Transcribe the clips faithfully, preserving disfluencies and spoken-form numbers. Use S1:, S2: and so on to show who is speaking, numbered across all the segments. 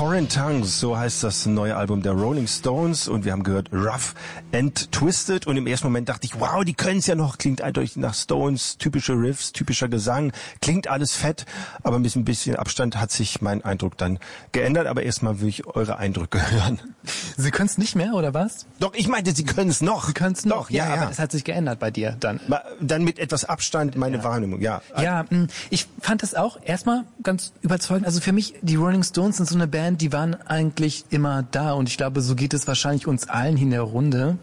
S1: Foreign Tongues, so heißt das neue Album der Rolling Stones und wir haben gehört Rough and Twisted und im ersten Moment dachte ich, wow, die können es ja noch, klingt eindeutig nach Stones, typische Riffs, typischer Gesang, klingt alles fett, aber mit ein bisschen Abstand hat sich mein Eindruck dann geändert, aber erstmal will ich eure Eindrücke hören.
S2: Sie können es nicht mehr, oder was?
S1: Doch, ich meinte, Sie können es noch.
S2: Sie können es noch,
S1: ja,
S2: ja,
S1: ja,
S2: aber es hat sich geändert bei dir dann.
S1: Dann mit etwas Abstand meine ja. Wahrnehmung, ja.
S2: Ja, ich fand das auch erstmal ganz überzeugend, also für mich, die Rolling Stones sind so eine Band, die waren eigentlich immer da und ich glaube, so geht es wahrscheinlich uns allen hier in der Runde.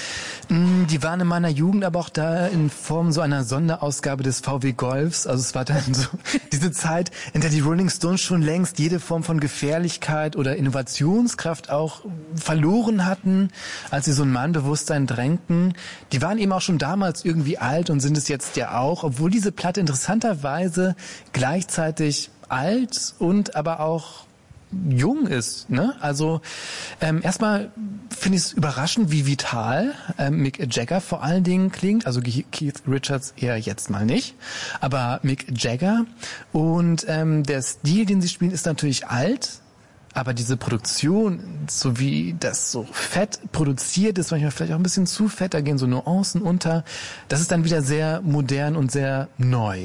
S2: Die waren in meiner Jugend aber auch da in Form so einer Sonderausgabe des V W Golfs. Also es war dann so diese Zeit, in der die Rolling Stones schon längst jede Form von Gefährlichkeit oder Innovationskraft auch verloren hatten, als sie so ein Mannbewusstsein drängten. Die waren eben auch schon damals irgendwie alt und sind es jetzt ja auch, obwohl diese Platte interessanterweise gleichzeitig alt und aber auch jung ist, ne? Also ähm, erstmal finde ich es überraschend, wie vital ähm, Mick Jagger vor allen Dingen klingt. Also Keith Richards eher jetzt mal nicht, aber Mick Jagger und ähm, der Stil, den sie spielen, ist natürlich alt. Aber diese Produktion, so wie das so fett produziert ist, manchmal vielleicht auch ein bisschen zu fett, da gehen so Nuancen unter. Das ist dann wieder sehr modern und sehr neu.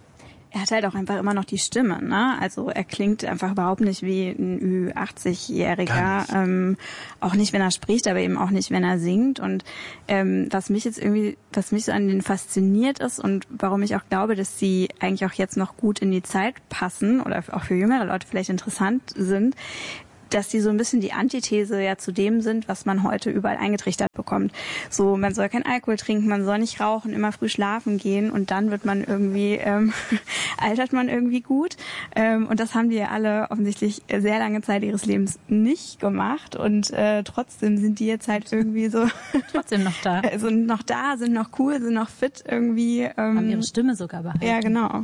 S3: Er hat halt auch einfach immer noch die Stimme, ne? Also er klingt einfach überhaupt nicht wie ein Ü achtzig-Jähriger. Nicht. Ähm, auch nicht, wenn er spricht, aber eben auch nicht, wenn er singt. Und ähm, was mich jetzt irgendwie, was mich so an denen fasziniert ist und warum ich auch glaube, dass sie eigentlich auch jetzt noch gut in die Zeit passen oder auch für jüngere Leute vielleicht interessant sind, dass die so ein bisschen die Antithese ja zu dem sind, was man heute überall eingetrichtert bekommt. So, man soll kein Alkohol trinken, man soll nicht rauchen, immer früh schlafen gehen und dann wird man irgendwie, ähm, altert man irgendwie gut. Ähm, und das haben die ja alle offensichtlich sehr lange Zeit ihres Lebens nicht gemacht und äh, trotzdem sind die jetzt halt irgendwie so
S4: trotzdem noch da.
S3: sind noch da, sind noch cool, sind noch fit irgendwie. Ähm,
S4: haben ihre Stimme sogar behalten.
S3: Ja, genau.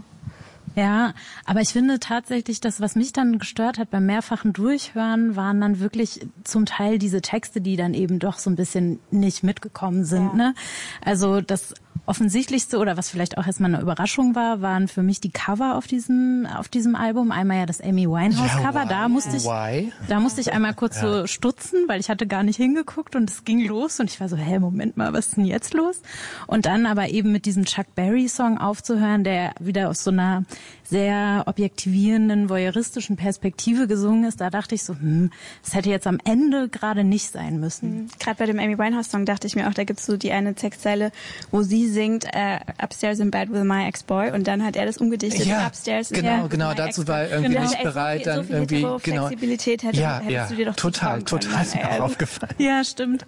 S4: Ja, aber ich finde tatsächlich, das, was mich dann gestört hat beim mehrfachen Durchhören, waren dann wirklich zum Teil diese Texte, die dann eben doch so ein bisschen nicht mitgekommen sind. Ja. Ne? Also das Offensichtlichste oder was vielleicht auch erstmal eine Überraschung war, waren für mich die Cover auf diesem auf diesem Album. Einmal ja das Amy Winehouse ja, Cover, da musste ich
S2: why?
S4: da musste ich einmal kurz ja. so stutzen, weil ich hatte gar nicht hingeguckt und es ging los und ich war so, hä, Moment mal, was ist denn jetzt los? Und dann aber eben mit diesem Chuck Berry Song aufzuhören, der wieder aus so einer sehr objektivierenden, voyeuristischen Perspektive gesungen ist, da dachte ich so, hm, das hätte jetzt am Ende gerade nicht sein müssen.
S3: Mhm. Gerade bei dem Amy Winehouse Song dachte ich mir auch, da gibt's so die eine Textzeile, wo sie singt äh, Upstairs in Bed with my ex-boy und dann hat er das umgedichtet.
S2: Ja,
S3: Upstairs in
S2: genau,
S3: Bed
S2: genau,
S3: with my
S2: dazu war er irgendwie
S3: genau.
S2: nicht bereit, dann
S3: so viel
S2: irgendwie, genau.
S3: Flexibilität hätte,
S2: ja,
S3: hättest
S2: ja,
S3: du dir doch
S2: total, total, ist mir auch aufgefallen.
S4: Ja, stimmt.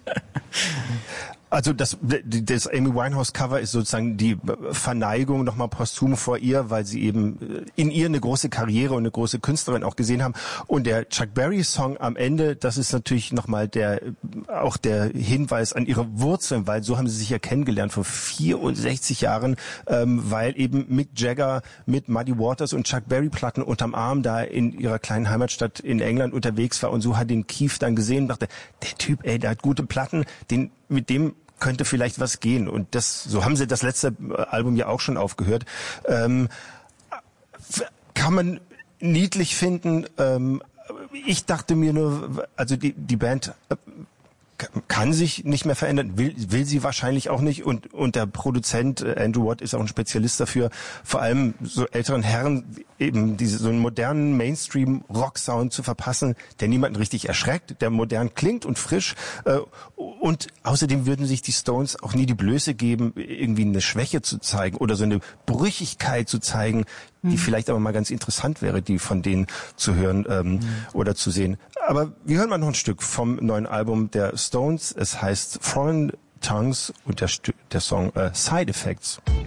S1: Also das, das Amy Winehouse Cover ist sozusagen die Verneigung nochmal posthum vor ihr, weil sie eben in ihr eine große Karriere und eine große Künstlerin auch gesehen haben. Und der Chuck Berry Song am Ende, das ist natürlich nochmal der, auch der Hinweis an ihre Wurzeln, weil so haben sie sich ja kennengelernt vor vierundsechzig Jahren, ähm, weil eben Mick Jagger mit Muddy Waters und Chuck Berry Platten unterm Arm da in ihrer kleinen Heimatstadt in England unterwegs war und so hat den Keith dann gesehen und dachte, der Typ, ey, der hat gute Platten, den, mit dem könnte vielleicht was gehen. Und das, so haben sie das letzte Album ja auch schon aufgehört. Ähm, kann man niedlich finden. Ähm, ich dachte mir nur, also die, die Band kann sich nicht mehr verändern, will, will sie wahrscheinlich auch nicht und, und der Produzent Andrew Watt ist auch ein Spezialist dafür, vor allem so älteren Herren eben diese, so einen modernen Mainstream-Rock-Sound zu verpassen, der niemanden richtig erschreckt, der modern klingt und frisch äh, und außerdem würden sich die Stones auch nie die Blöße geben, irgendwie eine Schwäche zu zeigen oder so eine Brüchigkeit zu zeigen, die mhm. vielleicht aber mal ganz interessant wäre, die von denen zu hören ähm, mhm. oder zu sehen. Aber wir hören mal noch ein Stück vom neuen Album der Stones. Es heißt Foreign Tongues und der, St- der Song äh, Side Effects.